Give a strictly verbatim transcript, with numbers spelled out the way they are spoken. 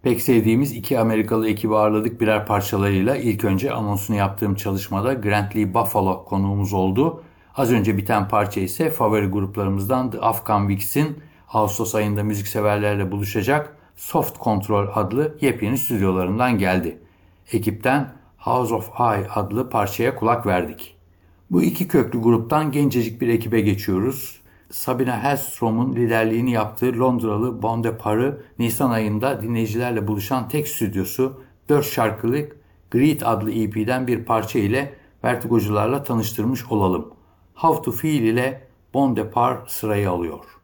Pek sevdiğimiz iki Amerikalı ekibi ağırladık birer parçalarıyla. İlk önce anonsunu yaptığım çalışmada Grant Lee Buffalo konuğumuz oldu. Az önce biten parça ise favori gruplarımızdan The Afghan Wigs'in Ağustos ayında müzikseverlerle buluşacak Soft Control adlı yepyeni stüdyolarından geldi. Ekipten House of I adlı parçaya kulak verdik. Bu iki köklü gruptan gencecik bir ekibe geçiyoruz. Sabina Hellstrom'un liderliğini yaptığı Londralı Bon Depart'ı Nisan ayında dinleyicilerle buluşan tek stüdyosu dört şarkılık Greed adlı E P'den bir parça ile Vertigocularla tanıştırmış olalım. How to Feel ile Bon Depart sırayı alıyor.